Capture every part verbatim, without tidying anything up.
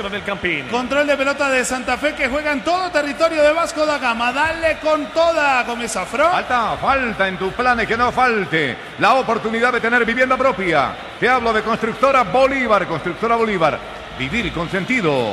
en el Campín. Control de pelota de Santa Fe que juega en todo territorio de Vasco da Gama. Dale con toda, Gómez Afro. Falta, falta en tus planes que no falte la oportunidad de tener vivienda propia. Te hablo de Constructora Bolívar. Constructora Bolívar. Vivir con sentido.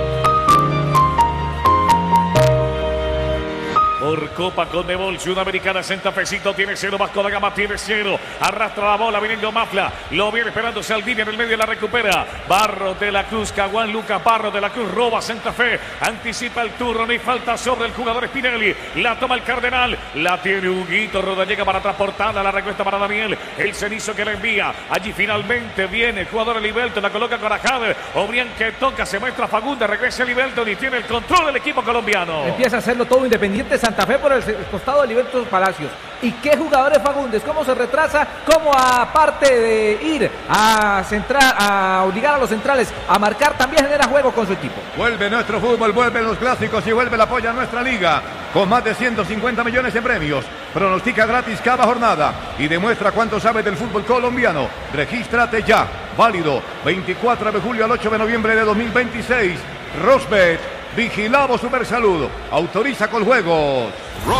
Por Copa Conmebol Sudamericana, Santa Fecito tiene cero, Vasco da Gama tiene cero. Arrastra la bola, viniendo Mafla. Lo viene esperando Saldivia en el medio, la recupera. Barro de la Cruz, Caguán, Lucas Barro de la Cruz, roba Santa Fe. Anticipa el turno, ni falta sobre el jugador Spinelli. La toma el Cardenal, la tiene Huguito Roda, llega para transportarla, la recuesta para Daniel. El cenizo que la envía. Allí finalmente viene el jugador Elivelton, la coloca Corajade. Obrián que toca, se muestra Fagundes, regresa Elivelton y tiene el control del equipo colombiano. Empieza a hacerlo todo Independiente Santa Fe por el costado de Libertos Palacios. ¿Y qué jugadores Fagundes? ¿Cómo se retrasa? ¿Cómo aparte de ir a centrar, a obligar a los centrales a marcar, también genera juego con su equipo? Vuelve nuestro fútbol, vuelven los clásicos y vuelve el apoyo a nuestra liga. Con más de ciento cincuenta millones en premios. Pronostica gratis cada jornada y demuestra cuánto sabe del fútbol colombiano. Regístrate ya. Válido veinticuatro de julio al ocho de noviembre de dos mil veintiséis. Rosbet. Vigilado Supersalud. Autoriza con juegos.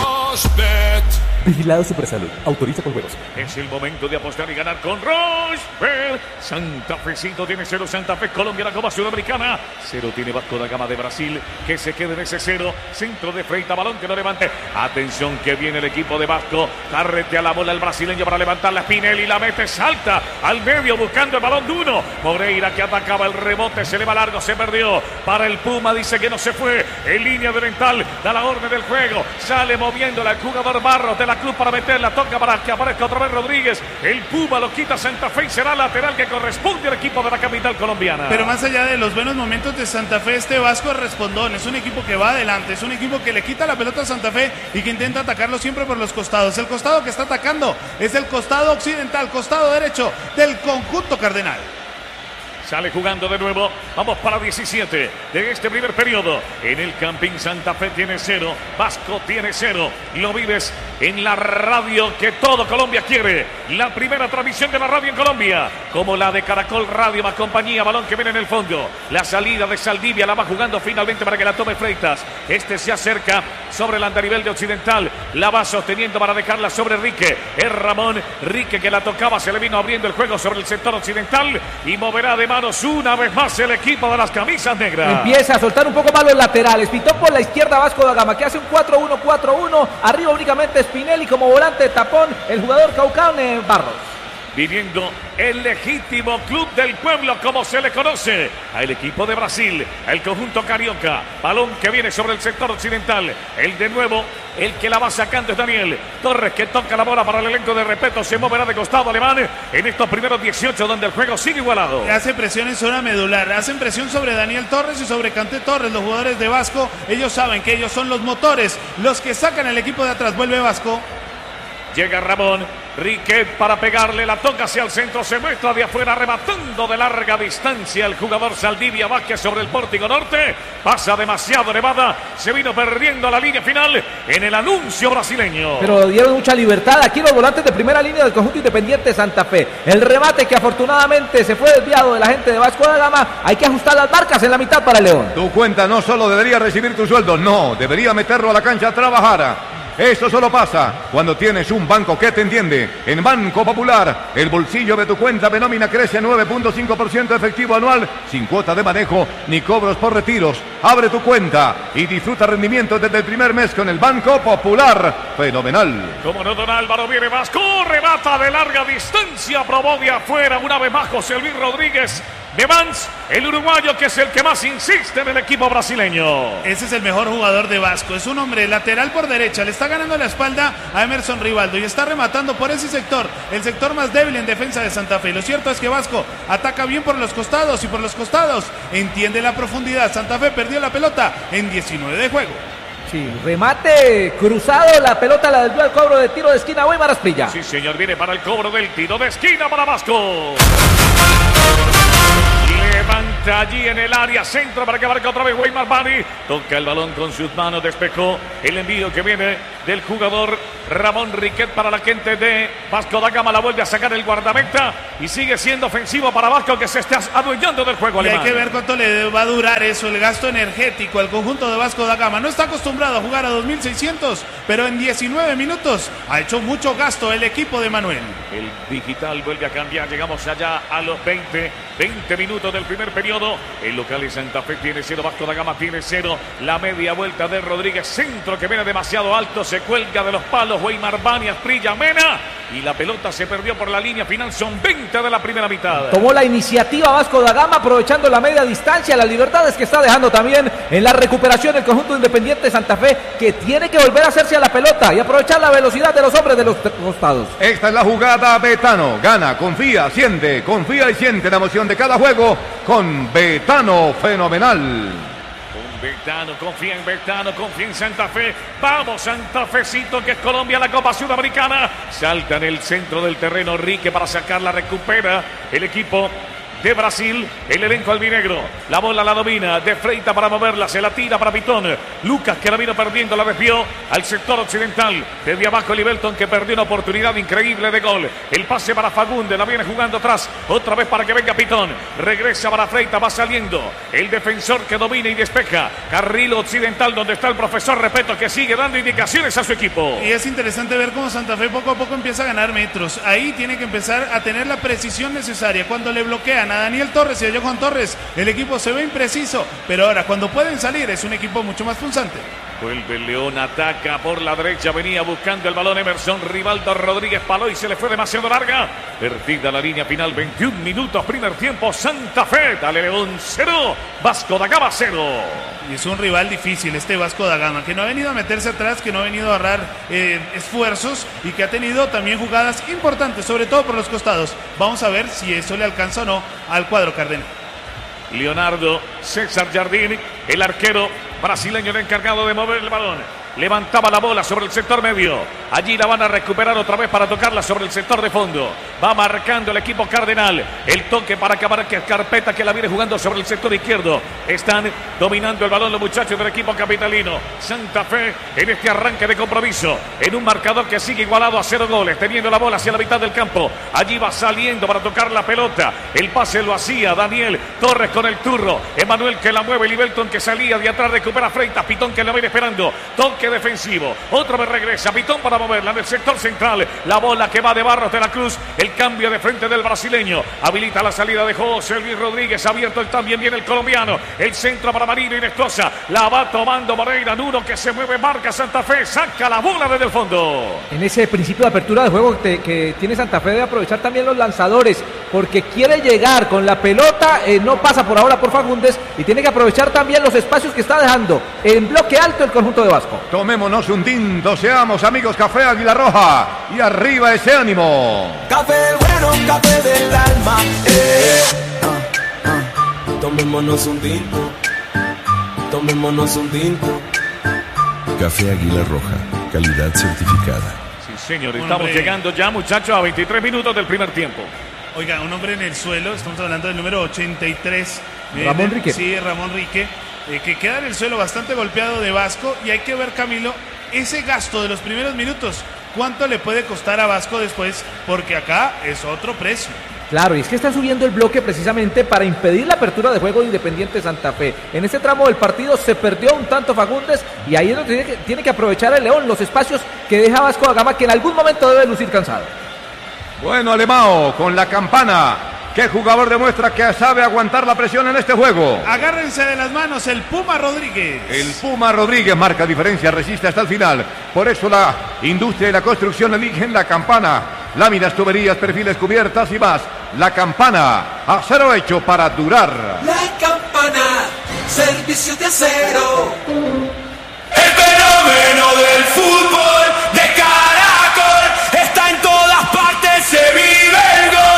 Rosbet. Vigilado Supersalud. Autoriza con juegos. Es el momento de apostar y ganar con Rosbet. Santa Fecito tiene cero. Santa Fe, Colombia, la Copa Sudamericana. Cero tiene Vasco da Gama de Brasil. Que se quede en ese cero. Centro de Freita, balón que no levante. Atención que viene el equipo de Vasco. Carrete a la bola el brasileño para levantar la Spinelli. La mete, salta al medio buscando el balón de uno. Moreira que atacaba el rebote. Se le va largo, se perdió. Para el Puma, dice que no se fue. En línea de oriental. Da la orden del juego. Sale moviéndola el jugador Barros de la Cruz para meterla, toca para que aparezca otra vez Rodríguez. El Puma lo quita Santa Fe y será lateral que corresponde al equipo de la capital colombiana. Pero más allá de los buenos momentos de Santa Fe, este Vasco es respondón, es un equipo que va adelante, es un equipo que le quita la pelota a Santa Fe y que intenta atacarlo siempre por los costados. El costado que está atacando es el costado occidental, costado derecho del conjunto cardenal. Sale jugando de nuevo. Vamos para diecisiete de este primer periodo. En el Campín Santa Fe tiene cero. Vasco tiene cero. Lo vives en la radio que todo Colombia quiere. La primera transmisión de la radio en Colombia. Como la de Caracol Radio más compañía. Balón que viene en el fondo. La salida de Saldivia la va jugando finalmente para que la tome Freitas. Este se acerca sobre el andarivel de Occidental. La va sosteniendo para dejarla sobre Rique. Es Ramón Rique que la tocaba. Se le vino abriendo el juego sobre el sector occidental. Y moverá de mano una vez más el equipo de las camisas negras. Empieza a soltar un poco más los laterales. Pitó por la izquierda Vasco da Gama, que hace un cuatro uno cuatro uno. Arriba únicamente Spinelli como volante de tapón. El jugador Caucán Barros. Viviendo el legítimo club del pueblo, como se le conoce al equipo de Brasil, el conjunto carioca. Balón que viene sobre el sector occidental. El de nuevo, el que la va sacando es Daniel Torres, que toca la bola para el elenco de respeto. Se moverá de costado alemán en estos primeros dieciocho, donde el juego sigue igualado. Hace presión en zona medular, hacen presión sobre Daniel Torres y sobre Kanté Torres. Los jugadores de Vasco, ellos saben que ellos son los motores, los que sacan el equipo de atrás. Vuelve Vasco. Llega Ramón Riquet para pegarle, la toca hacia el centro, se muestra de afuera, rematando de larga distancia el jugador Saldivia Vázquez sobre el pórtico norte. Pasa demasiado elevada, se vino perdiendo la línea final en el anuncio brasileño. Pero dieron mucha libertad aquí los volantes de primera línea del conjunto Independiente Santa Fe. El remate que afortunadamente se fue desviado de la gente de Vasco da Gama. Hay que ajustar las marcas en la mitad para León. Tu cuenta no solo debería recibir tu sueldo, no, debería meterlo a la cancha a trabajar. Eso solo pasa cuando tienes un banco que te entiende. En Banco Popular, el bolsillo de tu cuenta de nómina crece nueve punto cinco por ciento efectivo anual, sin cuota de manejo ni cobros por retiros. Abre tu cuenta y disfruta rendimiento desde el primer mes con el Banco Popular. Fenomenal. Como no, don Álvaro, viene Vasco, remata de larga distancia, probó de afuera una vez más José Luis Rodríguez de Vans, el uruguayo que es el que más insiste en el equipo brasileño. Ese es el mejor jugador de Vasco, es un hombre lateral por derecha, le está ganando la espalda a Emerson Rivaldo y está rematando por ese sector, el sector más débil en defensa de Santa Fe. Lo cierto es que Vasco ataca bien por los costados y por los costados entiende la profundidad. Santa Fe perdió la pelota en diecinueve de juego. Sí, remate cruzado, la pelota la desvió al cobro de tiro de esquina, Weimar Asprilla. Sí, señor, viene para el cobro del tiro de esquina para Vasco. Levanta levanta allí en el área, centro para que marque otra vez Weimar Bani. Toca el balón con sus manos, despejó el envío que viene del jugador Ramón Riquet para la gente de Vasco da Gama. La vuelve a sacar el guardameta y sigue siendo ofensivo para Vasco, que se está adueñando del juego y alemán. Hay que ver cuánto le va a durar eso, el gasto energético al conjunto de Vasco da Gama. No está acostumbrado a jugar a dos mil seiscientos, pero en diecinueve minutos ha hecho mucho gasto el equipo de Manuel. El digital vuelve a cambiar. Llegamos allá a los veinte, veinte minutos del primer periodo. El local de Santa Fe tiene cero, Vasco da Gama tiene cero. La media vuelta de Rodríguez, centro que viene demasiado alto, se cuelga de los palos Weimar Bani, Asprilla Mena, y la pelota se perdió por la línea final. Son veinte de la primera mitad. Tomó la iniciativa Vasco da Gama, aprovechando la media distancia, las libertades que está dejando también en la recuperación el conjunto Independiente Santa Fe, que tiene que volver a hacerse a la pelota y aprovechar la velocidad de los hombres de los costados. Esta es la jugada. Betano gana, confía, siente, confía y siente la emoción de cada juego con Betano fenomenal. Betano, confía en Betano, confía en Santa Fe. Vamos, Santa Fecito, que es Colombia, la Copa Sudamericana. Salta en el centro del terreno Rique para sacarla, recupera el equipo de Brasil, el elenco albinegro. La bola la domina, de Freitas para moverla, se la tira para Pitón. Lucas, que la vino perdiendo, la desvió al sector occidental. Desde abajo Libelton, que perdió una oportunidad increíble de gol. El pase para Fagundes, la viene jugando atrás, otra vez para que venga Pitón. Regresa para Freitas, va saliendo el defensor que domina y despeja. Carril occidental, donde está el profesor Repeto, que sigue dando indicaciones a su equipo. Y es interesante ver cómo Santa Fe poco a poco empieza a ganar metros. Ahí tiene que empezar a tener la precisión necesaria. Cuando le bloquean a Daniel Torres y a Johan Torres, el equipo se ve impreciso, pero ahora cuando pueden salir es un equipo mucho más punzante. Vuelve el León, ataca por la derecha, venía buscando el balón Emerson Rivaldo Rodríguez, paló y se le fue demasiado larga. Perdida la línea final, veintiún minutos, primer tiempo, Santa Fe, dale León cero, Vasco da Gama cero. Y es un rival difícil este Vasco da Gama, que no ha venido a meterse atrás, que no ha venido a ahorrar eh, esfuerzos y que ha tenido también jugadas importantes, sobre todo por los costados. Vamos a ver si eso le alcanza o no al cuadro cardenal. Leonardo César Jardín, el arquero brasileño, el encargado de mover el balón. Levantaba la bola sobre el sector medio. Allí la van a recuperar otra vez para tocarla sobre el sector de fondo. Va marcando el equipo cardenal. El toque para acabar que Carpeta, que la viene jugando sobre el sector izquierdo. Están dominando el balón los muchachos del equipo capitalino. Santa Fe en este arranque de compromiso. En un marcador que sigue igualado a cero goles. Teniendo la bola hacia la mitad del campo. Allí va saliendo para tocar la pelota. El pase lo hacía Daniel Torres con el turro. Emanuel que la mueve. Libelton que salía de atrás. Recupera Freitas. Pitón que la viene esperando. Toque defensivo, otra vez regresa Pitón para moverla en el sector central, la bola que va de Barros de la Cruz, el cambio de frente del brasileño, habilita la salida de José Luis Rodríguez, abierto el también viene el colombiano, el centro para Marino Inestrosa, la va tomando Moreira, Nuno que se mueve, marca Santa Fe, saca la bola desde el fondo. En ese principio de apertura de juego que, que tiene Santa Fe, debe aprovechar también los lanzadores, porque quiere llegar con la pelota, eh, no pasa por ahora por Fagundes, y tiene que aprovechar también los espacios que está dejando en bloque alto el conjunto de Vasco. Tomémonos un tinto, seamos amigos, Café Águila Roja, y arriba ese ánimo. Café bueno, café del alma, eh. ah, ah. Tomémonos un tinto, tomémonos un tinto. Café Águila Roja, calidad certificada. Sí, señor, estamos hombre. llegando ya, muchachos, a veintitrés minutos del primer tiempo. Oiga, un hombre en el suelo, estamos hablando del número ochenta y tres. Ramón eh, Rique. Sí, Ramón Rique. Eh, que queda en el suelo bastante golpeado de Vasco, y hay que ver, Camilo, ese gasto de los primeros minutos, cuánto le puede costar a Vasco después, porque acá es otro precio. Claro, y es que están subiendo el bloque precisamente para impedir la apertura de juego de Independiente Santa Fe. En este tramo del partido se perdió un tanto Fagundes, y ahí es donde tiene que, tiene que aprovechar el León, los espacios que deja Vasco da Gama, que en algún momento debe lucir cansado. Bueno, Alemão con la campana. ¿Qué jugador demuestra que sabe aguantar la presión en este juego? Agárrense de las manos, el Puma Rodríguez. El Puma Rodríguez marca diferencia, resiste hasta el final. Por eso la industria y la construcción eligen la campana. Láminas, tuberías, perfiles, cubiertas y más. La campana, acero hecho para durar. La campana, servicio de acero. El fenómeno del fútbol de Caracol está en todas partes, se vive el gol. En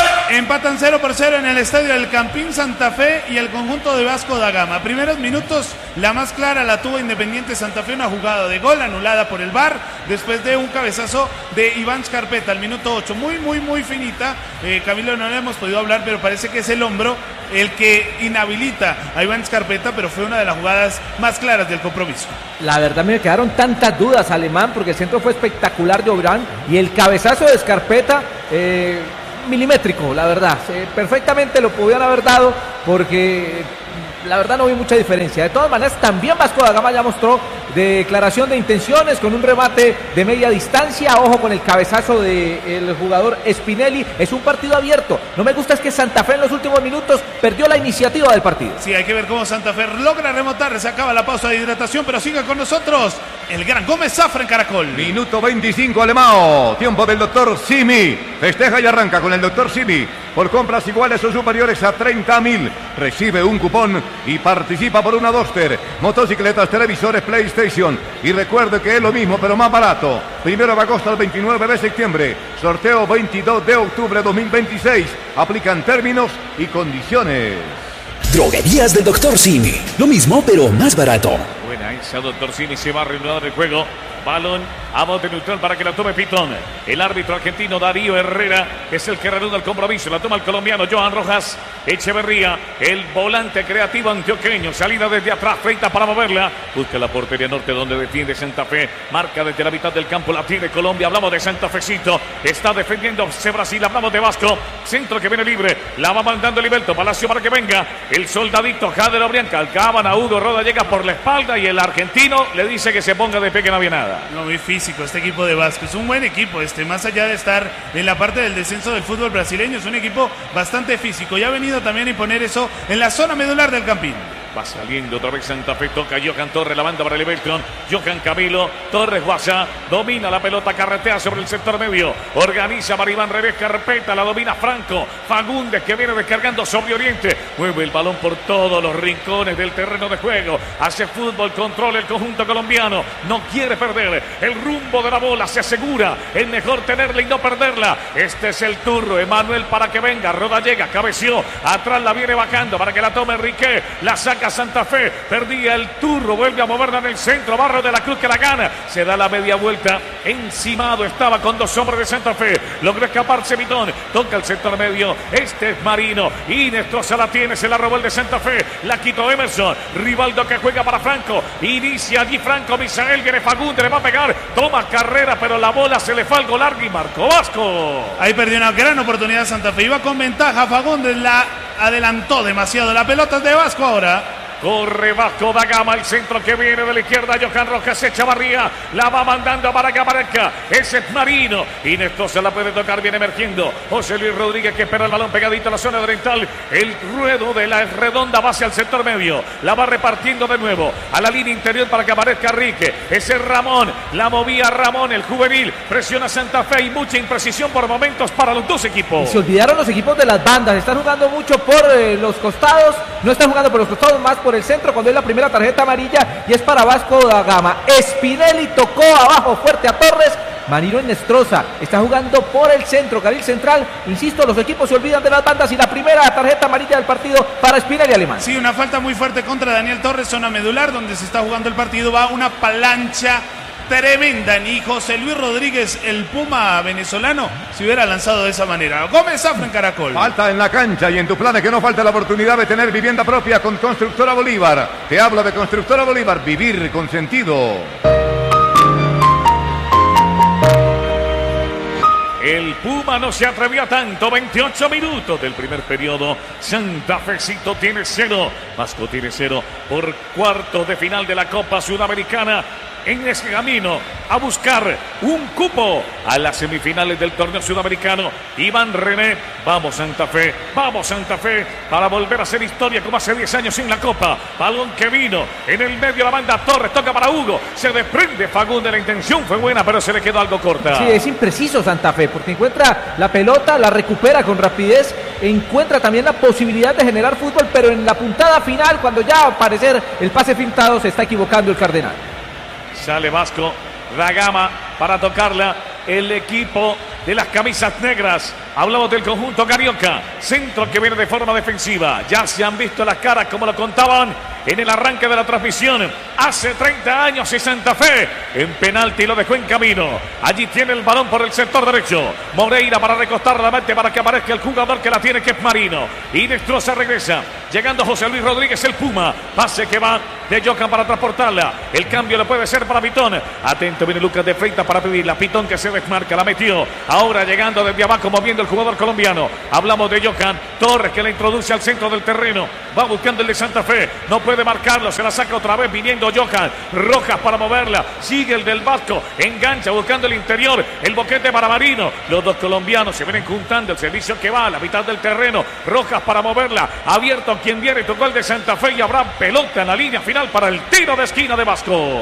Empatan cero por cero en el estadio del Campín Santa Fe y el conjunto de Vasco da Gama. Primeros minutos, la más clara la tuvo Independiente Santa Fe, una jugada de gol anulada por el V A R después de un cabezazo de Iván Scarpeta al minuto ocho. Muy, muy, muy finita. Eh, Camilo, no le hemos podido hablar, pero parece que es el hombro el que inhabilita a Iván Scarpeta, pero fue una de las jugadas más claras del compromiso. La verdad me quedaron tantas dudas, Alemán, porque el centro fue espectacular de Obrán y el cabezazo de Scarpeta, eh, milimétrico, la verdad. Eh, perfectamente lo podían haber dado porque la verdad no vi mucha diferencia. De todas maneras, también Vasco da Gama ya mostró declaración de intenciones con un remate de media distancia. Ojo con el cabezazo del jugador Spinelli. Es un partido abierto. No me gusta es que Santa Fe en los últimos minutos perdió la iniciativa del partido. Sí, hay que ver cómo Santa Fe logra remontar. Se acaba la pausa de hidratación, pero siga con nosotros el gran Gómez Zafra en Caracol. Minuto veinticinco, Alemão. Tiempo del doctor Simi. Festeja y arranca con el doctor Simi. Por compras iguales o superiores a treinta mil. Recibe un cupón y participa por una Duster, motocicletas, televisores, PlayStation. Y recuerde que es lo mismo, pero más barato. Primero de agosto al veintinueve de septiembre. Sorteo veintidós de octubre de dos mil veintiséis. Aplican términos y condiciones. Droguerías del doctor Simi. Lo mismo, pero más barato. Buena esa, doctor Simi. Se va a reanudar el juego. Balón a bote neutral para que la tome Pitón. El árbitro argentino Darío Herrera es el que reanuda el compromiso. La toma el colombiano Johan Rojas Echeverría. El volante creativo antioqueño. Salida desde atrás, treinta para moverla. Busca la portería norte donde defiende Santa Fe. Marca desde la mitad del campo. La tiene Colombia. Hablamos de Santa Fecito. Está defendiendo Brasil. Hablamos de Vasco. Centro que viene libre. La va mandando Liberto. Palacio para que venga. El soldadito Jader Obrianca. Alcaban a Hugo Roda. Llega por la espalda y el argentino le dice que se ponga de pie, que no había nada. No, muy físico este equipo de Vasco. Es un buen equipo este, más allá de estar en la parte del descenso del fútbol brasileño, es un equipo bastante físico. Y ha venido también a imponer eso en la zona medular del Campín. Va saliendo otra vez Santa Fe, toca Johan Torres, la banda para el Everton. Johan Camilo, Torres Guasá, domina la pelota, carretea sobre el sector medio. Organiza para Iván Revés, carpeta, la domina Franco. Fagundes que viene descargando sobre Oriente. Mueve el balón por todos los rincones del terreno de juego. Hace fútbol, controla el conjunto colombiano. No quiere perder el rumbo de la bola, se asegura. Es mejor tenerla y no perderla. Este es el turno, Emanuel para que venga. Roda llega, cabeció, atrás la viene bajando para que la tome Enrique. La saca Santa Fe, perdía el turno, vuelve a moverla en el centro, Barro de la Cruz que la gana, se da la media vuelta, encimado estaba con dos hombres de Santa Fe, logró escaparse Vitón, toca el sector medio, este es Marino, Inestrosa la tiene, se la robó el de Santa Fe, la quitó Emerson, Rivaldo que juega para Franco, inicia allí Franco, Misael, viene Fagundes, le va a pegar, toma carrera, pero la bola se le fue al gol largo y marcó Vasco. Ahí perdió una gran oportunidad Santa Fe, iba con ventaja, Fagundes la adelantó demasiado, la pelota es de Vasco ahora. Corre Vasco da Gama, el centro que viene de la izquierda, Johan Rojas Echevarría, la va mandando para que aparezca, ese es Marino, Inestrosa la puede tocar, viene emergiendo, José Luis Rodríguez que espera el balón pegadito a la zona oriental, el ruedo de la redonda va hacia el sector medio, la va repartiendo de nuevo, a la línea interior para que aparezca Rique, ese es Ramón, la movía Ramón, el juvenil, presiona Santa Fe y mucha imprecisión por momentos para los dos equipos. Se olvidaron los equipos de las bandas, están jugando mucho por eh, los costados, no están jugando por los costados, más por el centro cuando es la primera tarjeta amarilla y es para Vasco da Gama. Spinelli tocó abajo fuerte a Torres. Marino Inestrosa está jugando por el centro, carril central. Insisto, los equipos se olvidan de las bandas y la primera tarjeta amarilla del partido para Spinelli, Alemán. Sí, una falta muy fuerte contra Daniel Torres, zona medular donde se está jugando el partido. Va una plancha tremenda, ni José Luis Rodríguez, el Puma venezolano, se hubiera lanzado de esa manera. Gómez Zafra en Caracol. Falta en la cancha y en tu planes que no falta la oportunidad de tener vivienda propia con Constructora Bolívar. Te habla de Constructora Bolívar, vivir con sentido. El Puma no se atrevía tanto, veintiocho minutos del primer periodo. Santa Fecito tiene cero, Vasco tiene cero por cuartos de final de la Copa Sudamericana. En ese camino a buscar un cupo a las semifinales del torneo sudamericano. Iván René, vamos Santa Fe, vamos Santa Fe, para volver a hacer historia como hace diez años en la Copa. Balón que vino en el medio de la banda, Torres toca para Hugo, se desprende Fagundes, la intención fue buena, pero se le quedó algo corta. Sí, es impreciso Santa Fe, porque encuentra la pelota, la recupera con rapidez, encuentra también la posibilidad de generar fútbol, pero en la puntada final, cuando ya va a aparecer el pase filtrado, se está equivocando el Cardenal. Sale Vasco da Gama para tocarla. El equipo de las camisas negras. Hablamos del conjunto carioca. Centro que viene de forma defensiva. Ya se han visto las caras como lo contaban en el arranque de la transmisión. Hace treinta años y Santa Fe en penalti lo dejó en camino. Allí tiene el balón por el sector derecho. Moreira para recostar la mente para que aparezca el jugador que la tiene, que es Marino. Inestrosa regresa. Llegando José Luis Rodríguez, el Puma. Pase que va de Jocan para transportarla. El cambio le puede ser para Pitón. Atento, viene Lucas de Freitas para pedirla. Pitón que se desmarca, la metió. Ahora llegando desde abajo, moviendo el jugador colombiano. Hablamos de Jocan Torres, que la introduce al centro del terreno. Va buscando el de Santa Fe. No puede marcarlo. Se la saca otra vez viniendo Jocan. Rojas para moverla. Sigue el del Vasco. Engancha buscando el interior. El boquete para Marino. Los dos colombianos se vienen juntando. El servicio que va a la mitad del terreno. Rojas para moverla. Abierto quien viene. Tocó el de Santa Fe y habrá pelota en la línea final para el tiro de esquina de Vasco.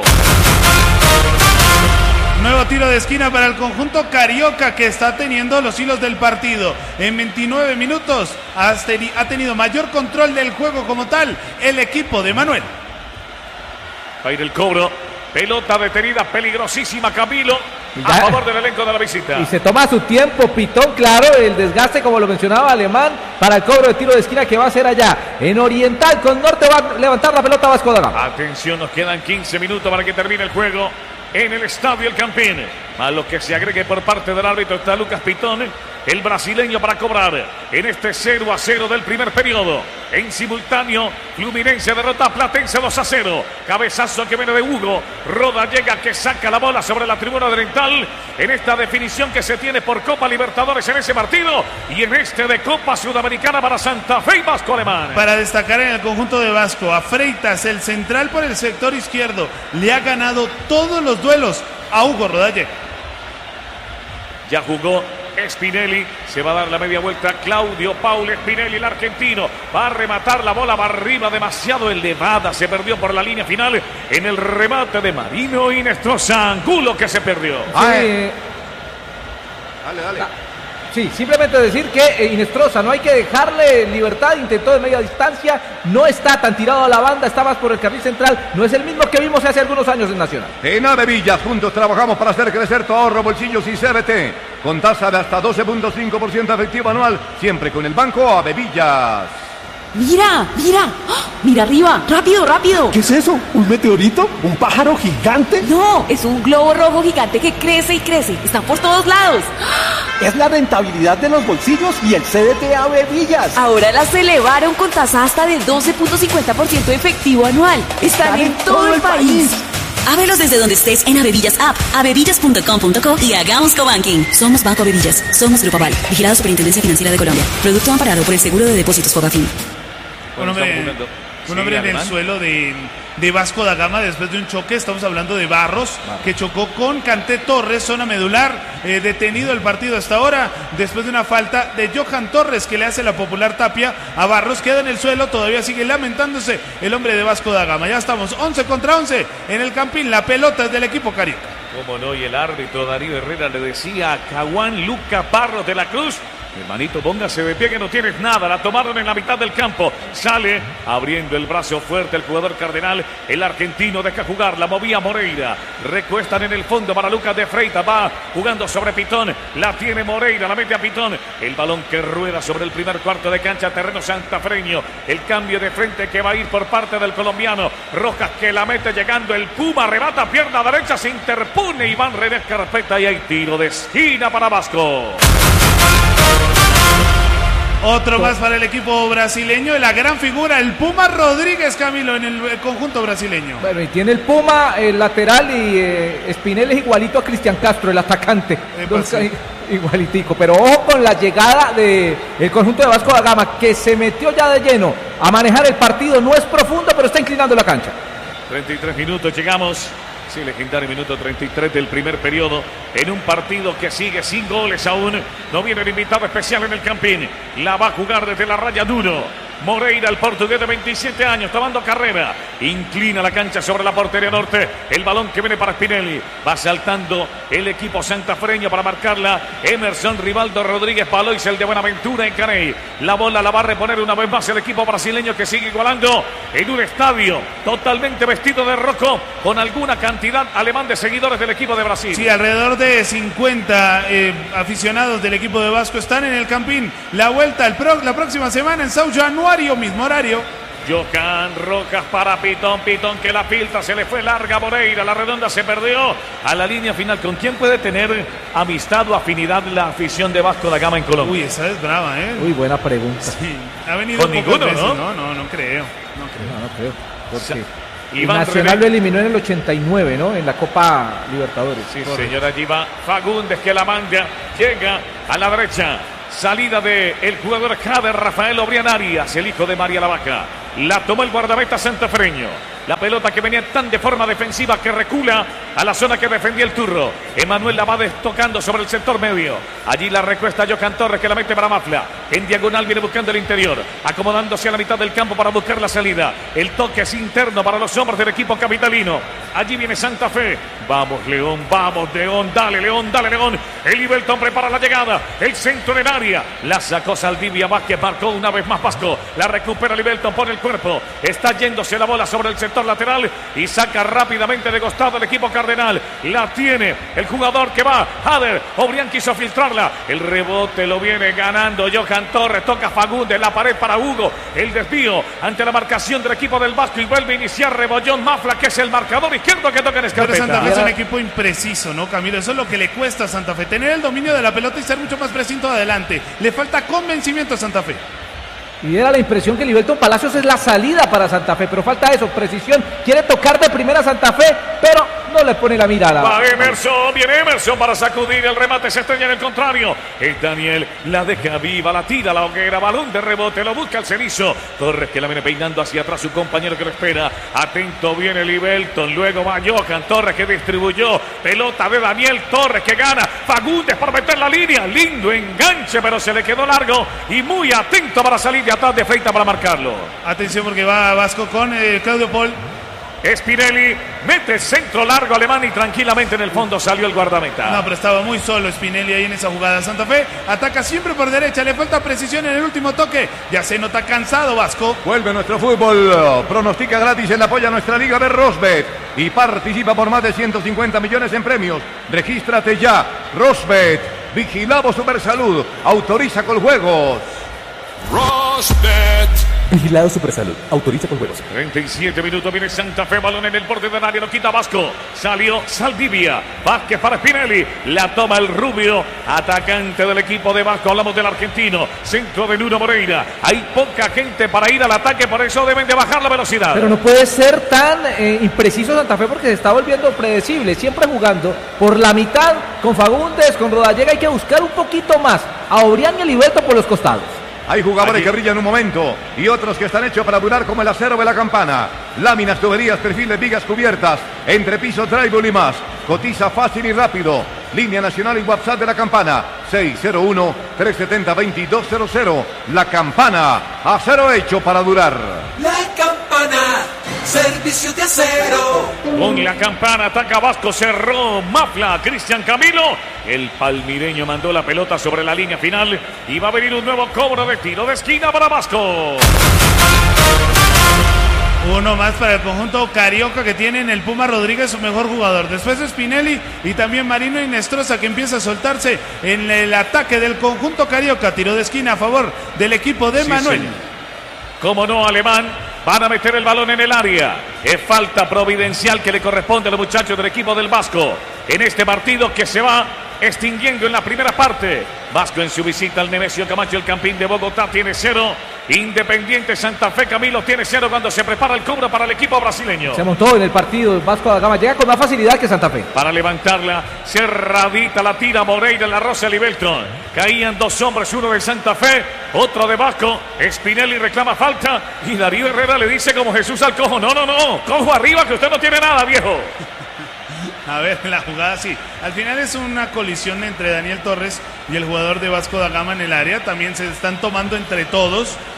Nuevo tiro de esquina para el conjunto carioca, que está teniendo los hilos del partido. En veintinueve minutos ha tenido mayor control del juego como tal el equipo de Manuel. Va a ir el cobro. Pelota detenida, peligrosísima, Camilo, ya, a favor del elenco de la visita. Y se toma su tiempo, Pitón, claro, el desgaste, como lo mencionaba Alemán, para el cobro de tiro de esquina que va a ser allá. En Oriental, con Norte, va a levantar la pelota Vasco da Gama. Atención, nos quedan quince minutos para que termine el juego en el Estadio El Campín. A lo que se agregue por parte del árbitro está Lucas Pitón, el brasileño, para cobrar en este cero a cero del primer periodo. En simultáneo, Fluminense derrota a Platense dos a cero. Cabezazo que viene de Hugo. Roda llega, que saca la bola sobre la tribuna oriental en esta definición que se tiene por Copa Libertadores en ese partido y en este de Copa Sudamericana para Santa Fe y Vasco Alemán. Para destacar en el conjunto de Vasco, a Freitas, el central por el sector izquierdo, le ha ganado todos los duelos a Hugo Rodalle. Ya jugó Spinelli, se va a dar la media vuelta Claudio Paul Spinelli, el argentino, va a rematar la bola, va arriba, demasiado elevada, se perdió por la línea final en el remate de Marino Inestrosa. Angulo que se perdió. Sí. Dale, dale. Ah, sí, simplemente decir que eh, Inestrosa no hay que dejarle libertad, intentó de media distancia, no está tan tirado a la banda, está más por el carril central, no es el mismo que vimos hace algunos años en Nacional. En Avevillas, juntos trabajamos para hacer crecer tu ahorro, bolsillos y C B T, con tasa de hasta doce punto cinco por ciento efectivo anual, siempre con el Banco Avevillas. Mira, mira, ¡oh! Mira arriba, rápido, rápido. ¿Qué es eso? ¿Un meteorito? ¿Un pájaro gigante? No, es un globo rojo gigante que crece y crece, está por todos lados. Es la rentabilidad de los bolsillos y el C D T Avevillas. Ahora las elevaron con tasa hasta de doce punto cincuenta por ciento efectivo anual. Están, Están en, en todo, todo el país. país. Ábrelos desde donde estés en Avevillas App, avevillas punto com punto co y hagamos cobanking. Somos Banco Avevillas, somos Grupo Aval, vigilado Superintendencia Financiera de Colombia. Producto amparado por el Seguro de Depósitos Fogafín. Un hombre, un hombre en el suelo de, de Vasco da Gama después de un choque. Estamos hablando de Barros, vale, que chocó con Canté Torres, zona medular. Eh, detenido el partido hasta ahora después de una falta de Johan Torres que le hace la popular tapia a Barros. Queda en el suelo, todavía sigue lamentándose el hombre de Vasco da Gama. Ya estamos once contra once en el Campín. La pelota es del equipo carioca. Cómo no, y el árbitro Darío Herrera le decía a Caguán Luca Barros de la Cruz: hermanito, póngase de pie que no tienes nada. La tomaron en la mitad del campo. Sale abriendo el brazo fuerte el jugador cardenal. El argentino deja jugar. La movía Moreira. Recuestan en el fondo para Lucas de Freitas. Va jugando sobre Pitón. La tiene Moreira. La mete a Pitón. El balón que rueda sobre el primer cuarto de cancha. Terreno santafreño. El cambio de frente que va a ir por parte del colombiano. Rojas que la mete llegando. El Puma arrebata pierna derecha. Se interpone Iván Redes Carpeta. Y hay tiro de esquina para Vasco. Otro más para el equipo brasileño, la gran figura, el Puma Rodríguez, Camilo, en el conjunto brasileño. Bueno, y tiene el Puma, el lateral, y eh, Spinelli es igualito a Cristian Castro, el atacante. Eh, pues sí. Igualitico, pero ojo con la llegada del conjunto de Vasco da Gama, que se metió ya de lleno a manejar el partido. No es profundo, pero está inclinando la cancha. treinta y tres minutos, llegamos. Sí, legendario minuto treinta y tres del primer periodo en un partido que sigue sin goles aún. No viene el invitado especial en el Campín. La va a jugar desde la raya duro. Moreira, el portugués de veintisiete años, tomando carrera. inclina la cancha sobre la portería norte. El balón que viene para Spinelli. Va saltando el equipo santafreño para marcarla. Emerson Rivaldo Rodríguez Palois, el de Buenaventura en Caney. La bola la va a reponer una vez más el equipo brasileño, que sigue igualando en un estadio totalmente vestido de rojo, con alguna cantidad alemán de seguidores del equipo de Brasil. Sí, alrededor de cincuenta eh, aficionados del equipo de Vasco están en el Campín. La vuelta el pro, la próxima semana en São Januario, mismo horario. Johan Rojas para Pitón, Pitón que la filtra, se le fue larga Moreira, la redonda se perdió a la línea final. ¿Con quién puede tener amistad o afinidad la afición de Vasco da Gama en Colombia? Uy, esa es brava, ¿eh? Uy, buena pregunta. Sí, ha venido con ninguno, veces, ¿no? ¿no? No, no creo. No creo. No, no creo. Porque Iván Nacional René. lo eliminó en el ochenta y nueve, ¿no? En la Copa Libertadores. Sí, señor, allí va Fagundes que la manga, llega a la derecha. Salida de el jugador Jader Rafael Obrián Arias, el hijo de María la Vaca. La tomó el guardameta santafreño. La pelota que venía tan de forma defensiva que recula a la zona que defendía el Turro. Emanuel la va tocando sobre el sector medio. Allí la recuesta Johan Torres, que la mete para Mafla. En diagonal viene buscando el interior, acomodándose a la mitad del campo para buscar la salida. El toque es interno para los hombres del equipo capitalino. Allí viene Santa Fe. Vamos León, vamos León, dale León, dale León. El Ibelton prepara la llegada. El centro en el área. La sacó Saldivia Vázquez, marcó una vez más Vasco. La recupera el Ibelton, pone el cuerpo. Está yéndose la bola sobre el sector lateral y saca rápidamente de costado el equipo cardenal. La tiene el jugador que va, Jader. Obrián quiso filtrarla. El rebote lo viene ganando Johan Torres. Toca Fagundes, la pared para Hugo. El desvío ante la marcación del equipo del Vasco y vuelve a iniciar Rebollón Mafla, que es el marcador izquierdo que toca en Pero Santa Fe escarpeta. es un equipo impreciso, ¿no, Camilo? Eso es lo que le cuesta a Santa Fe. Tener el dominio de la pelota y ser mucho más preciso adelante. Le falta convencimiento a Santa Fe. Y era la impresión que Libelton Palacios es la salida para Santa Fe, pero falta eso, precisión. Quiere tocar de primera Santa Fe, pero no le pone la mirada. Va Emerson, viene Emerson para sacudir el remate, se estrella en el contrario. Es Daniel, la deja viva, la tira, la hoguera, balón de rebote, lo busca el cenizo. Torres que la viene peinando hacia atrás, su compañero que lo espera. Atento viene Libelton, luego va Johan Torres que distribuyó. Pelota de Daniel Torres que gana. Fagundes para meter la línea, lindo enganche, pero se le quedó largo y muy atento para salir de atrás de Freita para marcarlo. Atención porque va Vasco con eh, Claudio Paul. Spinelli mete centro largo alemán y tranquilamente en el fondo salió el guardameta. No, pero estaba muy solo Spinelli ahí en esa jugada. Santa Fe ataca siempre por derecha, le falta precisión en el último toque. Ya se nota cansado Vasco. Vuelve nuestro fútbol, pronostica gratis en apoyo a nuestra liga de Rosbet y participa por más de ciento cincuenta millones en premios. Regístrate ya, Rosbet, vigilado Supersalud, autoriza con juegos. Rosbet. Vigilado Supersalud. Autoriza con juegos. treinta y siete minutos, viene Santa Fe, balón en el borde del área, lo quita Vasco. Salió Saldivia. Vázquez para Spinelli. La toma el rubio, atacante del equipo de Vasco. Hablamos del argentino. Centro de Nuno Moreira. Hay poca gente para ir al ataque, por eso deben de bajar la velocidad. Pero no puede ser tan eh, impreciso Santa Fe porque se está volviendo predecible. Siempre jugando por la mitad con Fagundes, con Rodallega. Hay que buscar un poquito más a Obrián y a Libelton por los costados. Hay jugadores Allí. que brillan un momento y otros que están hechos para durar como el acero de la campana. Láminas, tuberías, perfiles, vigas cubiertas, entrepiso, drywall y más. Cotiza fácil y rápido. Línea nacional y WhatsApp de la campana seis cero uno, tres siete cero, dos dos cero cero. La campana, acero hecho para durar. La campana, servicio de acero. Con la campana ataca Vasco, cerró Mafla, Cristian Camilo. El palmireño mandó la pelota sobre la línea final y va a venir un nuevo cobro de tiro de esquina para Vasco. Uno más para el conjunto carioca que tiene en el Puma Rodríguez, su mejor jugador. Después de Spinelli y también Marino Inestrosa, que empieza a soltarse en el ataque del conjunto carioca. Tiro de esquina a favor del equipo de Sí, Manuel. señor. Como no, Alemán. Van a meter el balón en el área. Es falta providencial que le corresponde a los muchachos del equipo del Vasco en este partido que se va extinguiendo en la primera parte. Vasco en su visita al Nemesio Camacho, el Campín de Bogotá, tiene cero. Independiente Santa Fe, Camilo, tiene cero cuando se prepara el cobro para el equipo brasileño. Se montó en el partido Vasco da Gama. Llega con más facilidad que Santa Fe. Para levantarla, cerradita la tira Moreira en la Rosa Libelton. Caían dos hombres, uno de Santa Fe, otro de Vasco. Spinelli reclama falta y Darío Herrera le dice como Jesús al cojo: no, no, no, cojo arriba que usted no tiene nada, viejo. A ver, la jugada sí. Al final es una colisión entre Daniel Torres y el jugador de Vasco da Gama en el área. También se están tomando entre todos.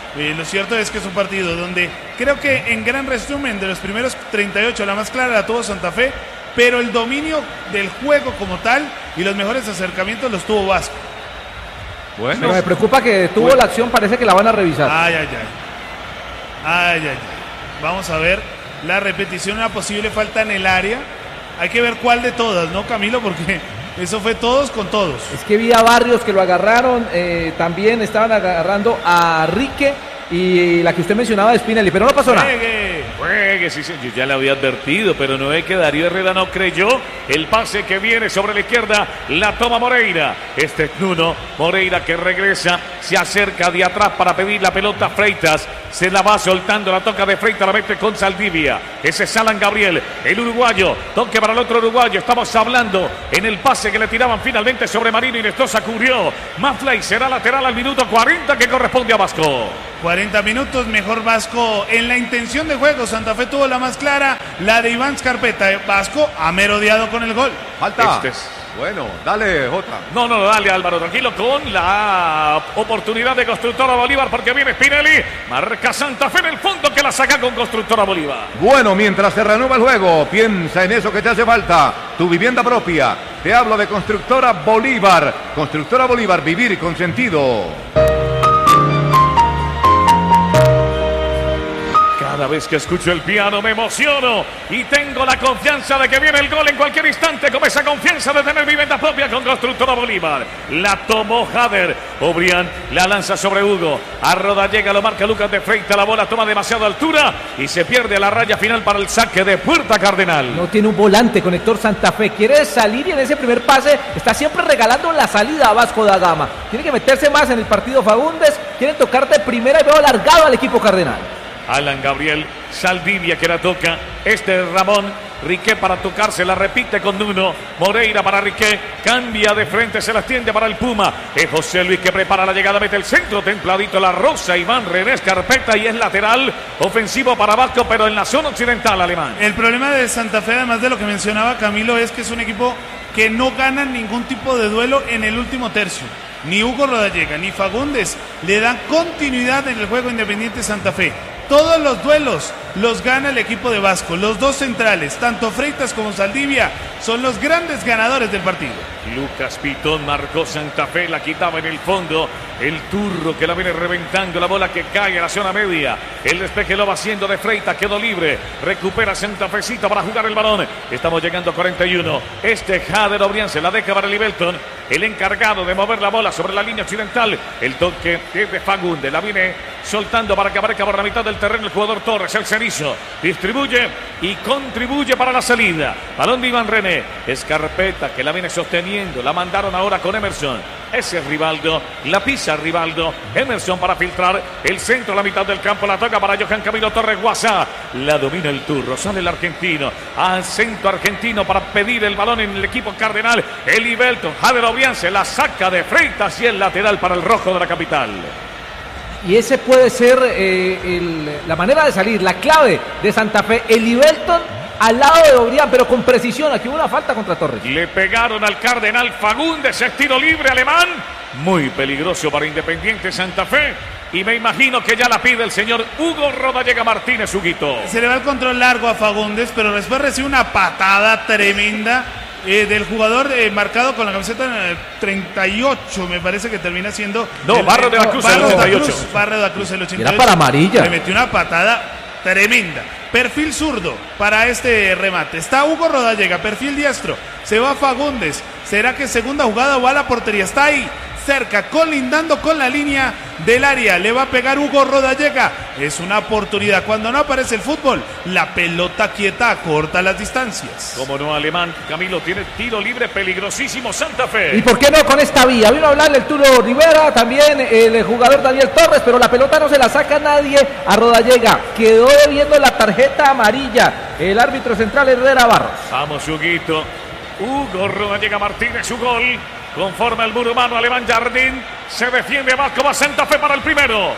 Eh, lo cierto es que es un partido donde creo que en gran resumen de los primeros treinta y ocho la más clara la tuvo Santa Fe, pero el dominio del juego como tal y los mejores acercamientos los tuvo Vasco. Bueno, pero me preocupa que tuvo bueno. la acción, parece que la van a revisar. Ay, ay, ay. Ay, ay, ay. Vamos a ver la repetición, una posible falta en el área. Hay que ver cuál de todas, ¿no, Camilo? Porque eso fue todos con todos. Es que vi a Barrios que lo agarraron, eh, también estaban agarrando a Rique y la que usted mencionaba de Spinelli, pero no pasó nada. Juegue, juegue, sí, sí, yo ya le había advertido, pero no es que Darío Herrera no creyó. El pase que viene sobre la izquierda, la toma Moreira. Este es Nuno Moreira que regresa, se acerca de atrás para pedir la pelota Freitas. Se la va soltando, la toca de Freitas, la mete con Saldivia. Ese es Alan Gabriel, el uruguayo. Toque para el otro uruguayo. Estamos hablando en el pase que le tiraban finalmente sobre Marino y Nestosa cubrió. Mafley será lateral al minuto cuarenta que corresponde a Vasco. cuarenta minutos, mejor Vasco en la intención de juego. Santa Fe tuvo la más clara, la de Iván Scarpeta. Vasco ha merodeado con el gol. Falta. Este es... Bueno, dale, Jota. No, no, dale, Álvaro, tranquilo, con la oportunidad de Constructora Bolívar, porque viene Spinelli. Marca Santa Fe en el fondo que la saca con Constructora Bolívar. Bueno, mientras se reanuda el juego, piensa en eso que te hace falta. Tu vivienda propia. Te hablo de Constructora Bolívar. Constructora Bolívar, vivir con sentido. Cada vez que escucho el piano me emociono y tengo la confianza de que viene el gol en cualquier instante, con esa confianza de tener vivienda propia con Constructora Bolívar. La tomó Jader, Obrián la lanza sobre Hugo, a Rodallega lo marca Lucas de Freitas, la bola toma demasiada altura y se pierde a la raya final para el saque de Puerta Cardenal. No tiene un volante con Héctor Santa Fe, quiere salir y en ese primer pase está siempre regalando la salida a Vasco da Gama. Tiene que meterse más en el partido Fagundes, quiere tocar de primera y veo alargado al equipo cardenal. Alan Gabriel, Saldivia que la toca, este es Ramón, Riqué para tocarse, la repite con Nuno, Moreira para Riqué, cambia de frente, se la extiende para el Puma, es José Luis que prepara la llegada, mete el centro, templadito la rosa, Iván René Scarpeta y es lateral, ofensivo para Vasco, pero en la zona occidental alemán. El problema de Santa Fe, además de lo que mencionaba Camilo, es que es un equipo que no gana ningún tipo de duelo en el último tercio. Ni Hugo Rodallega ni Fagundes le dan continuidad en el juego Independiente Santa Fe. Todos los duelos los gana el equipo de Vasco. Los dos centrales, tanto Freitas como Saldivia, son los grandes ganadores del partido. Lucas Pitón marcó Santa Fe, la quitaba en el fondo. El Turro que la viene reventando, la bola que cae a la zona media. El despeje lo va haciendo de Freitas, quedó libre. Recupera Santa Fecita para jugar el balón. Estamos llegando a cuarenta y uno. Este Jader Obrián se la deja para Libelton, el encargado de mover la bola sobre la línea occidental. El toque es de Fagundes, la viene soltando para que aparezca por la mitad del terreno el jugador Torres, el cenizo. Distribuye y contribuye para la salida. Balón de Iván René. Scarpeta que la viene sosteniendo. La mandaron ahora con Emerson. Ese es Rivaldo. La pisa Rivaldo. Emerson para filtrar. El centro a la mitad del campo. La toca para Johan Camilo Torres Guasá. La domina el Turro. Sale el argentino. Al centro argentino para pedir el balón en el equipo cardenal. Eli Belton. Jader Obrián se la saca de Freitas y el lateral para el rojo de la capital. Y ese puede ser eh, el, la manera de salir, la clave de Santa Fe. Eli Belton al lado de Obrián, pero con precisión. Aquí hubo una falta contra Torres. Le pegaron al Cardenal Fagundes, es tiro libre alemán. Muy peligroso para Independiente Santa Fe. Y me imagino que ya la pide el señor Hugo Rodallega Martínez, Huguito. Se le va el control largo a Fagundes, pero después recibe una patada tremenda eh, del jugador eh, marcado con la camiseta treinta y ocho, me parece que termina siendo. No, el, Barro de la Cruz, el ochenta y ocho. Barro de la Cruz, el ochenta y ocho. Era para amarilla. Le metió una patada tremenda. Perfil zurdo para este remate. Está Hugo Rodallega, perfil diestro. Se va Fagundes. ¿Será que segunda jugada va a la portería? Está ahí, cerca, colindando con la línea del área. Le va a pegar Hugo Rodallega. Es una oportunidad. Cuando no aparece el fútbol, la pelota quieta corta las distancias. Como no, alemán. Camilo tiene tiro libre peligrosísimo Santa Fe. ¿Y por qué no con esta vía? Vino a hablarle el Turo Rivera, también el jugador Daniel Torres, pero la pelota no se la saca nadie a Rodallega. Quedó debiendo la tarjeta amarilla el árbitro central Herrera Barros. Vamos, Huguito. Hugo Rodallega Martínez, su gol. Conforme al muro humano, alemán Jardín. Se defiende Vasco, va Santa Fe para el primero.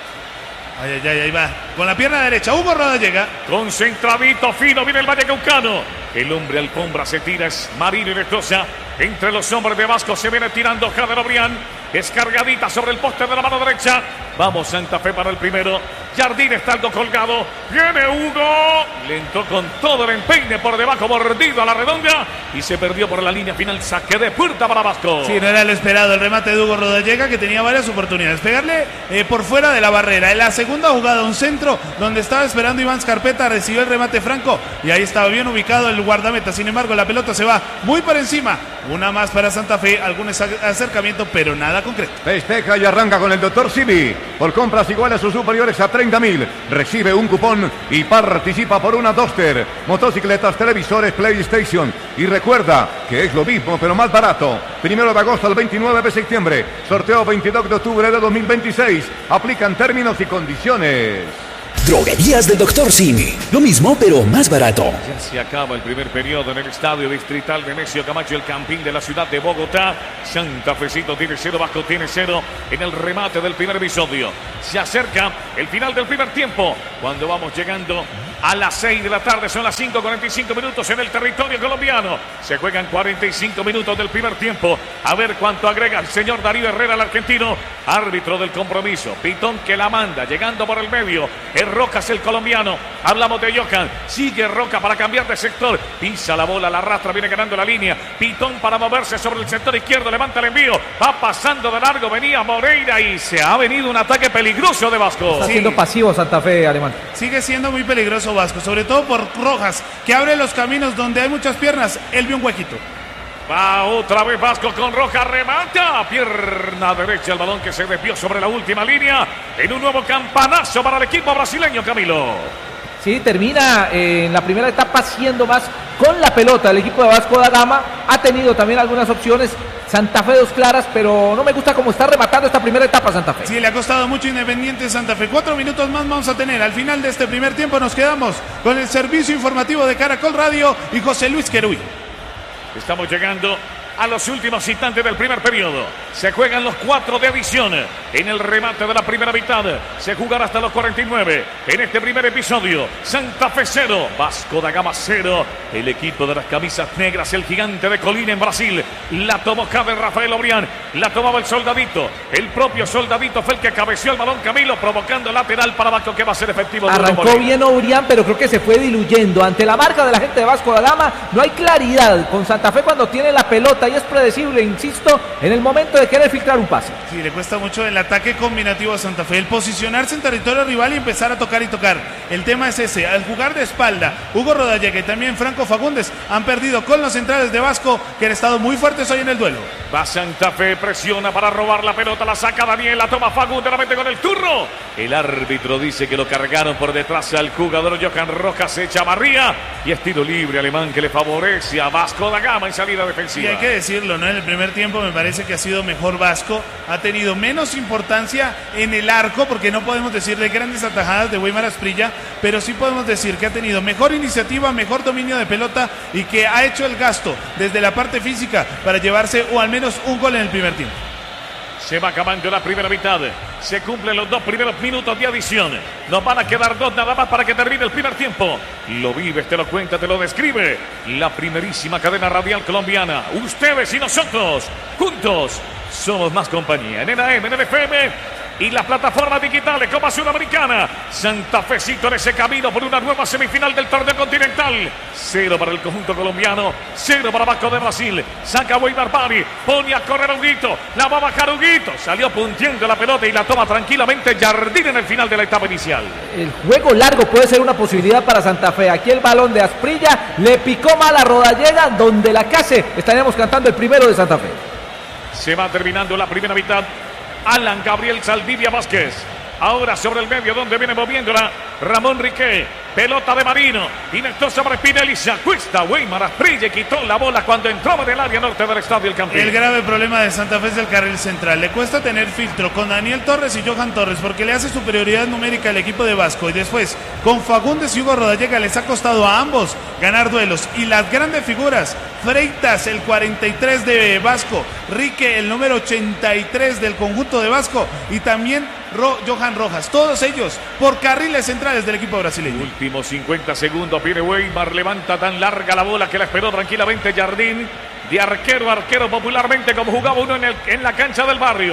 Ay, ay, ay, ahí va. Con la pierna derecha, Hugo Rodallega. Concentradito, fino, viene el Vallecaucano. El hombre alfombra se tira, es Marino y Nestosa. Entre los hombres de Vasco se viene tirando Jader Obrián. Es cargadita sobre el poste de la mano derecha. Vamos Santa Fe para el primero. Jardín está algo colgado. Viene Hugo. Lento con todo el empeine por debajo, mordido a la redonda. Y se perdió por la línea final. Saque de puerta para Vasco. Sí, no era el esperado el remate de Hugo Rodallega, que tenía varias oportunidades. Pegarle eh, por fuera de la barrera. En la segunda jugada, un centro donde estaba esperando Iván Scarpeta. Recibió el remate Franco. Y ahí estaba bien ubicado el guardameta. Sin embargo, la pelota se va muy por encima. Una más para Santa Fe. Algún acercamiento, pero nada concreto. Festeja y arranca con el doctor Simi. Por compras iguales a sus superiores a treinta mil. Recibe un cupón y participa por una Duster, motocicletas, televisores, PlayStation. Y recuerda que es lo mismo pero más barato. Primero de agosto al veintinueve de septiembre. Sorteo veintidós de octubre de dos mil veintiséis. Aplican términos y condiciones. Droguerías del doctor Simi. Lo mismo, pero más barato. Ya se acaba el primer periodo en el estadio distrital de Nemesio Camacho, el Campín de la ciudad de Bogotá. Santa Fecito tiene cero, Vasco tiene cero en el remate del primer episodio. Se acerca el final del primer tiempo, cuando vamos llegando a las seis de la tarde. Son las cinco cuarenta y cinco minutos en el territorio colombiano. Se juegan cuarenta y cinco minutos del primer tiempo. A ver cuánto agrega el señor Darío Herrera, el argentino, árbitro del compromiso. Pitón que la manda, llegando por el medio. Es Rojas el colombiano. Hablamos de Johan. Sigue Roca para cambiar de sector. Pisa la bola, la arrastra, viene ganando la línea. Pitón para moverse sobre el sector izquierdo. Levanta el envío. Va pasando de largo. Venía Moreira y se ha venido un ataque peligroso de Vasco. Está siendo pasivo Santa Fe, Alemán. Sigue siendo muy peligroso Vasco, sobre todo por Rojas, que abre los caminos donde hay muchas piernas. Él vio un huequito. Va otra vez Vasco con Roja, remata, pierna derecha, el balón que se desvió sobre la última línea, en un nuevo campanazo para el equipo brasileño, Camilo. Sí, termina eh, en la primera etapa siendo más con la pelota. El equipo de Vasco da Gama ha tenido también algunas opciones. Santa Fe dos claras, pero no me gusta cómo está rematando esta primera etapa Santa Fe. Sí, le ha costado mucho Independiente Santa Fe. Cuatro minutos más vamos a tener. Al final de este primer tiempo nos quedamos con el servicio informativo de Caracol Radio y José Luis Queruy. Estamos llegando a los últimos instantes del primer periodo. Se juegan los cuatro de adición en el remate de la primera mitad. Se jugará hasta los cuarenta y nueve en este primer episodio. Santa Fe cero, Vasco da Gama cero. El equipo de las camisas negras, el gigante de Colina en Brasil. La tomó Javier Rafael Obrián. La tomaba el Soldadito. El propio Soldadito fue el que cabeció el balón, Camilo, provocando lateral para Vasco, que va a ser efectivo. Arrancó bien Obrián, pero creo que se fue diluyendo. Ante la marca de la gente de Vasco da Gama, no hay claridad con Santa Fe cuando tiene la pelota. Y es predecible, insisto, en el momento de querer filtrar un pase. Sí, le cuesta mucho el ataque combinativo a Santa Fe, el posicionarse en territorio rival y empezar a tocar y tocar. El tema es ese, al jugar de espalda, Hugo Rodallega y también Franco Fagundes han perdido con los centrales de Vasco, que han estado muy fuertes hoy en el duelo. Va Santa Fe, presiona para robar la pelota, la saca Daniel, la toma Fagundes, la mete con el turno. El árbitro dice que lo cargaron por detrás al jugador Johan Rojas, se echa barría y es tiro libre alemán que le favorece a Vasco da Gama en salida defensiva. Y hay que decirlo, ¿no? En el primer tiempo me parece que ha sido mejor Vasco, ha tenido menos importancia en el arco, porque no podemos decir de grandes atajadas de Weimar Asprilla, pero sí podemos decir que ha tenido mejor iniciativa, mejor dominio de pelota y que ha hecho el gasto desde la parte física para llevarse o al menos un gol en el primer tiempo. Se va acabando la primera mitad. Se cumplen los dos primeros minutos de adición. Nos van a quedar dos nada más para que termine el primer tiempo. Lo vives, te lo cuenta, te lo describe la primerísima cadena radial colombiana. Ustedes y nosotros, juntos, somos más compañía. En N A M, en el F M y las plataformas digitales como Sudamericana. Santa Fecito en ese camino por una nueva semifinal del torneo continental. Cero para el conjunto colombiano, cero para Vasco de Brasil. Saca Weimar Bari, pone a correr a Huguito, la va a bajar Huguito. Salió punteando la pelota y la toma tranquilamente Jardín en el final de la etapa inicial. El juego largo puede ser una posibilidad para Santa Fe. Aquí el balón de Asprilla le picó mal a Rodallega, donde la case. Estaremos cantando el primero de Santa Fe. Se va terminando la primera mitad. Alan Gabriel Saldivia Vázquez. Ahora sobre el medio donde viene moviéndola Ramón Riquet. Pelota de Marino. Inectó sobre Spinelli. Se acuesta Weimar Asprilla, quitó la bola cuando entró en el área norte del estadio El Campín. El grave problema de Santa Fe es el carril central. Le cuesta tener filtro con Daniel Torres y Johan Torres porque le hace superioridad numérica al equipo de Vasco. Y después con Fagundes y Hugo Rodallega les ha costado a ambos ganar duelos. Y las grandes figuras, Freitas el cuarenta y tres de Vasco, Rique el número ochenta y tres del conjunto de Vasco y también Ro Johan Rojas. Todos ellos por carriles centrales del equipo brasileño. Últimos cincuenta segundos, viene Weimar, levanta tan larga la bola que la esperó tranquilamente Jardín. De arquero a arquero, popularmente como jugaba uno en, el, en la cancha del barrio.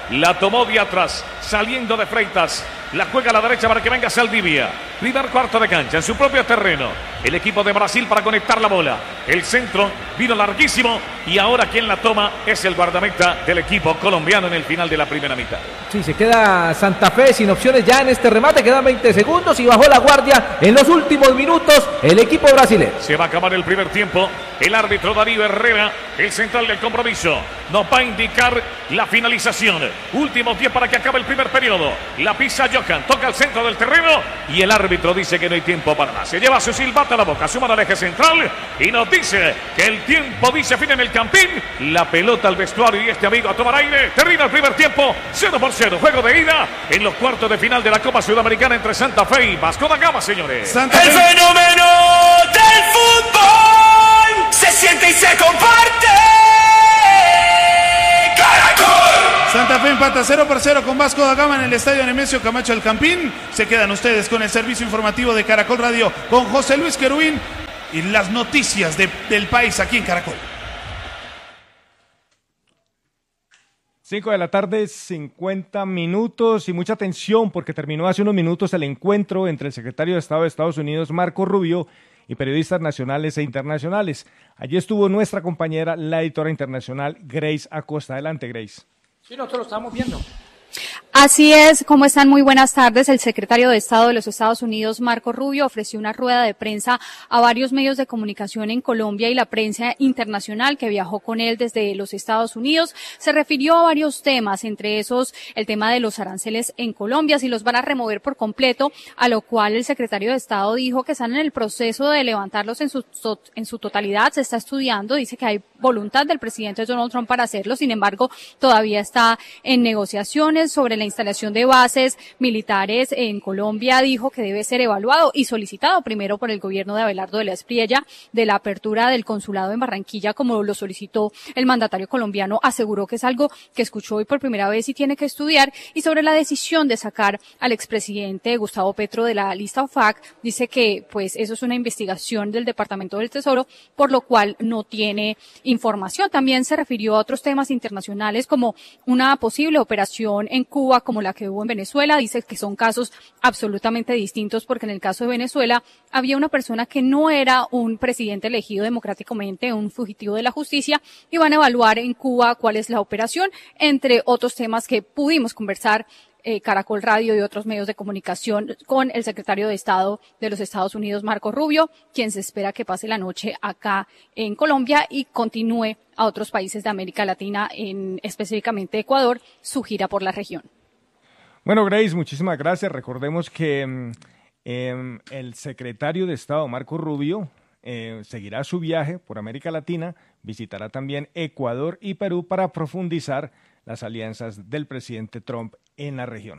La tomó de atrás, saliendo de Freitas. La juega a la derecha para que venga Saldivia. Primer cuarto de cancha en su propio terreno. El equipo de Brasil para conectar la bola. El centro vino larguísimo y ahora quien la toma es el guardameta del equipo colombiano en el final de la primera mitad. Sí, se queda Santa Fe sin opciones ya en este remate. Quedan veinte segundos y bajó la guardia en los últimos minutos el equipo brasileño. Se va a acabar el primer tiempo. El árbitro Darío Herrera, el central del compromiso, nos va a indicar la finalización. Últimos diez para que acabe el primer periodo. La pisa Johan, toca el centro del terreno y el árbitro dice que no hay tiempo para más. Se lleva su silbato a la boca, suma al eje central y nos dice que el tiempo dice fin en el campín. La pelota al vestuario y este amigo a tomar aire. Termina el primer tiempo, cero por cero. Juego de ida en los cuartos de final de la Copa Sudamericana entre Santa Fe y Vasco da Gama, señores. Santa Fe. El fenómeno del fútbol se siente y se comparte. ¡Caracol! Santa Fe empata cero por cero con Vasco da Gama en el estadio Nemesio Camacho El Campín. Se quedan ustedes con el servicio informativo de Caracol Radio con José Luis Querubín y las noticias de, del país aquí en Caracol. cinco de la tarde, cincuenta minutos y mucha atención porque terminó hace unos minutos el encuentro entre el secretario de Estado de Estados Unidos, Marco Rubio, y periodistas nacionales e internacionales. Allí estuvo nuestra compañera, la editora internacional, Grace Acosta. Adelante, Grace. Sí, nosotros lo estamos viendo. Así es, ¿cómo están? Muy buenas tardes. El secretario de Estado de los Estados Unidos, Marco Rubio, ofreció una rueda de prensa a varios medios de comunicación en Colombia y la prensa internacional que viajó con él desde los Estados Unidos. Se refirió a varios temas, entre esos el tema de los aranceles en Colombia, si los van a remover por completo, a lo cual el secretario de Estado dijo que están en el proceso de levantarlos en su, en su totalidad. Se está estudiando, dice que hay voluntad del presidente Donald Trump para hacerlo, sin embargo, todavía está en negociaciones sobre la instalación de bases militares en Colombia. Dijo que debe ser evaluado y solicitado primero por el gobierno de Abelardo de la Espriella. De la apertura del consulado en Barranquilla, como lo solicitó el mandatario colombiano, aseguró que es algo que escuchó hoy por primera vez y tiene que estudiar. Y sobre la decisión de sacar al expresidente Gustavo Petro de la lista O F A C, dice que pues eso es una investigación del Departamento del Tesoro, por lo cual no tiene información. También se refirió a otros temas internacionales como una posible operación en Cuba como la que hubo en Venezuela. Dice que son casos absolutamente distintos porque en el caso de Venezuela había una persona que no era un presidente elegido democráticamente, un fugitivo de la justicia, y van a evaluar en Cuba cuál es la operación, entre otros temas que pudimos conversar eh, Caracol Radio y otros medios de comunicación con el secretario de Estado de los Estados Unidos, Marco Rubio, quien se espera que pase la noche acá en Colombia y continúe a otros países de América Latina, en específicamente Ecuador, su gira por la región. Bueno, Grace, muchísimas gracias. Recordemos que eh, el secretario de Estado, Marco Rubio, eh, seguirá su viaje por América Latina, visitará también Ecuador y Perú para profundizar las alianzas del presidente Trump en la región.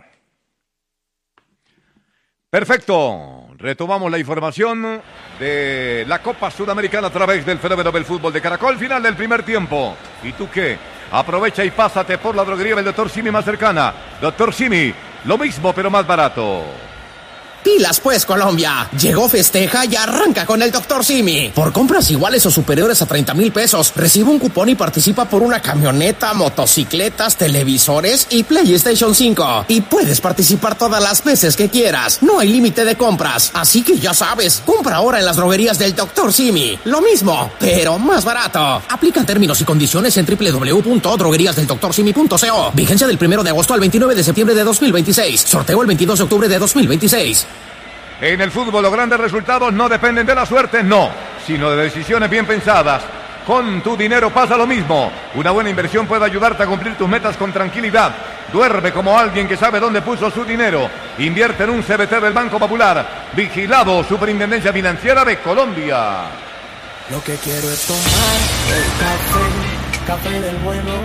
Perfecto, retomamos la información de la Copa Sudamericana a través del fenómeno del fútbol de Caracol, final del primer tiempo. ¿Y tú qué? Aprovecha y pásate por la droguería del doctor Simi más cercana. doctor Simi, lo mismo pero más barato. Pilas pues, Colombia. Llegó Festeja y arranca con el doctor Simi. Por compras iguales o superiores a treinta mil pesos, recibe un cupón y participa por una camioneta, motocicletas, televisores y PlayStation cinco. Y puedes participar todas las veces que quieras. No hay límite de compras. Así que ya sabes, compra ahora en las droguerías del doctor Simi. Lo mismo, pero más barato. Aplican términos y condiciones en doble u doble u doble u punto droguerías del doctor simi punto co. Vigencia del primero de agosto al veintinueve de septiembre de dos mil veintiséis. Sorteo el veintidós de octubre de dos mil veintiséis. En el fútbol los grandes resultados no dependen de la suerte, no, sino de decisiones bien pensadas. Con tu dinero pasa lo mismo. Una buena inversión puede ayudarte a cumplir tus metas con tranquilidad. Duerme como alguien que sabe dónde puso su dinero. Invierte en un C B T del Banco Popular. Vigilado Superintendencia Financiera de Colombia. Lo que quiero es tomar el café, café del bueno.